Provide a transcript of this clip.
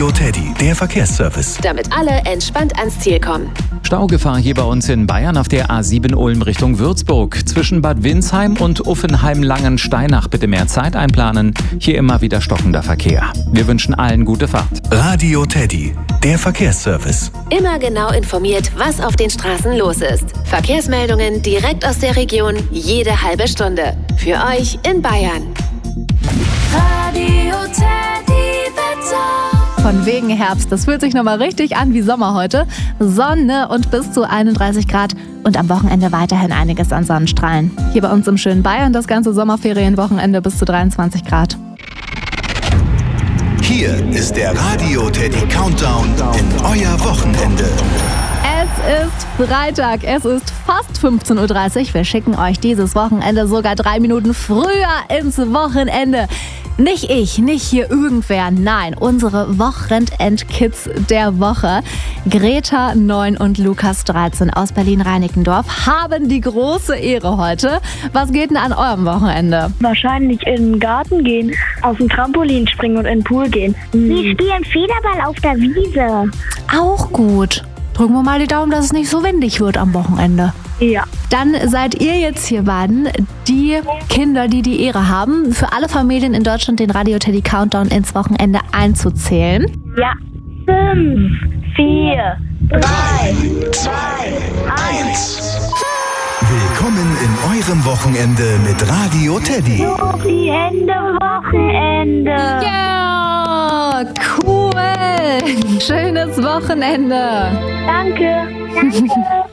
Radio Teddy, der Verkehrsservice. Damit alle entspannt ans Ziel kommen. Staugefahr hier bei uns in Bayern auf der A7 Ulm Richtung Würzburg. Zwischen Bad Windsheim und Uffenheim-Langensteinach bitte mehr Zeit einplanen. Hier immer wieder stockender Verkehr. Wir wünschen allen gute Fahrt. Radio Teddy, der Verkehrsservice. Immer genau informiert, was auf den Straßen los ist. Verkehrsmeldungen direkt aus der Region, jede halbe Stunde. Für euch in Bayern. Radio Teddy Wetter. Von wegen Herbst. Das fühlt sich nochmal richtig an wie Sommer heute. Sonne und bis zu 31 Grad und am Wochenende weiterhin einiges an Sonnenstrahlen. Hier bei uns im schönen Bayern das ganze Sommerferienwochenende bis zu 23 Grad. Hier ist der Radio Teddy Countdown in euer Wochenende. Es ist Freitag, es ist fast 15.30 Uhr. Wir schicken euch dieses Wochenende sogar 3 Minuten früher ins Wochenende. Nicht ich, nicht hier irgendwer, nein, unsere Wochenendkids der Woche. Greta, 9 und Lukas, 13 aus Berlin-Reinickendorf haben die große Ehre heute. Was geht denn an eurem Wochenende? Wahrscheinlich in den Garten gehen, auf dem Trampolin springen und in den Pool gehen. Wir spielen Federball auf der Wiese. Auch gut. Drücken wir mal die Daumen, dass es nicht so windig wird am Wochenende. Ja. Dann seid ihr jetzt hier beiden die Kinder, die die Ehre haben, für alle Familien in Deutschland den Radio Teddy Countdown ins Wochenende einzuzählen. Ja. 5, 4, 3, 2, 1. Willkommen in eurem Wochenende mit Radio Teddy. Hoch die Hände, Wochenende. Ja, cool. Schönes Wochenende. Danke.